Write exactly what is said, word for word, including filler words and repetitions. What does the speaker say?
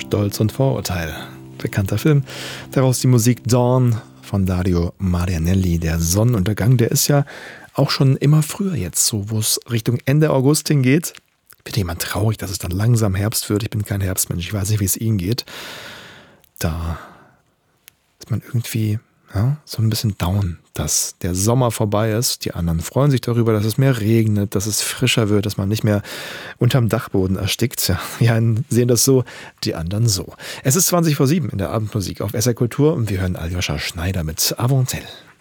Stolz und Vorurteil. Bekannter Film. Daraus die Musik Dawn von Dario Marianelli. Der Sonnenuntergang, der ist ja auch schon immer früher jetzt so, wo es Richtung Ende August hingeht. Ich bin jemand traurig, dass es dann langsam Herbst wird. Ich bin kein Herbstmensch. Ich weiß nicht, wie es Ihnen geht. Da ist man irgendwie ja, so ein bisschen down, dass der Sommer vorbei ist. Die anderen freuen sich darüber, dass es mehr regnet, dass es frischer wird, dass man nicht mehr unterm Dachboden erstickt. Ja, die einen sehen das so, die anderen so. Es ist zwanzig vor sieben in der Abendmusik auf S R Kultur und wir hören Aljoscha Schneider mit Avantelle.